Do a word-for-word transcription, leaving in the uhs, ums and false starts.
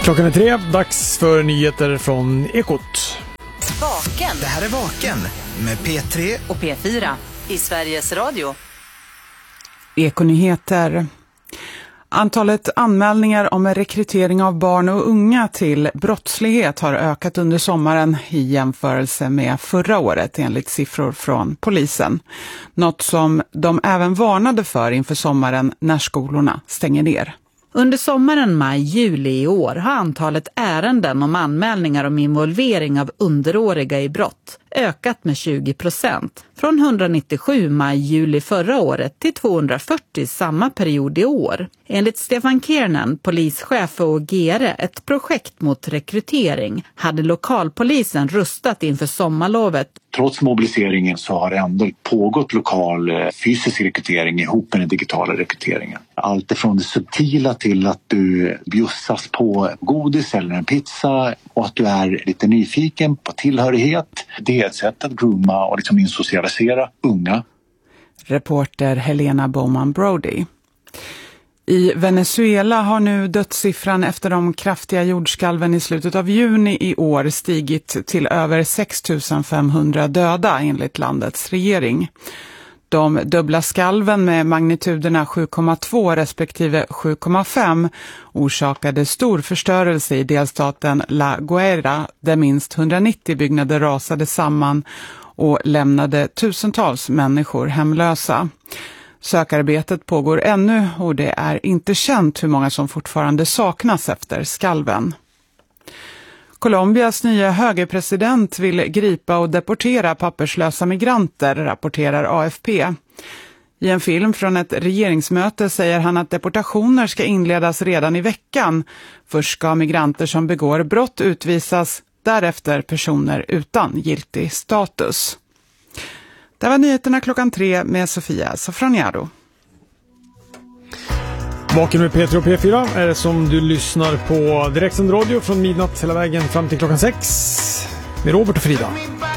Klockan är tre, dags för nyheter från Ekot. Vaken. Det här är Vaken med P tre och P fyra i Sveriges Radio. Ekonyheter. Antalet anmälningar om rekrytering av barn och unga till brottslighet har ökat under sommaren i jämförelse med förra året enligt siffror från polisen. Något som de även varnade för inför sommaren när skolorna stänger ner. Under sommaren maj-juli i år har antalet ärenden om anmälningar om involvering av underåriga i brott ökat med tjugo procent. Från etthundranittiosju maj-juli förra året till tvåhundrafyrtio samma period i år. Enligt Stefan Kiernan, polischef och G R, ett projekt mot rekrytering, hade lokalpolisen rustat inför sommarlovet. Trots mobiliseringen så har det ändå pågått lokal fysisk rekrytering ihop med den digitala rekryteringen. Allt från det subtila till att du bjussas på godis eller en pizza och att du är lite nyfiken på tillhörighet. Det är ett sätt att grooma och liksom insocialisera unga. Reporter Helena Bowman Brody. I Venezuela har nu dödssiffran efter de kraftiga jordskalven i slutet av juni i år stigit till över sex tusen femhundra döda enligt landets regering. De dubbla skalven med magnituderna sju komma två respektive sju komma fem orsakade stor förstörelse i delstaten La Guaira där minst hundranittio byggnader rasade samman och lämnade tusentals människor hemlösa. Sökarbetet pågår ännu och det är inte känt hur många som fortfarande saknas efter skalven. Colombias nya högerpresident vill gripa och deportera papperslösa migranter, rapporterar A F P. I en film från ett regeringsmöte säger han att deportationer ska inledas redan i veckan. Först ska migranter som begår brott utvisas, därefter personer utan giltig status. Det var nyheterna klockan tre med Sofia Sofraniado. Vaken med P tre och P fyra är det som du lyssnar på direktsänd radio från midnatt hela vägen fram till klockan sex med Robert och Frida.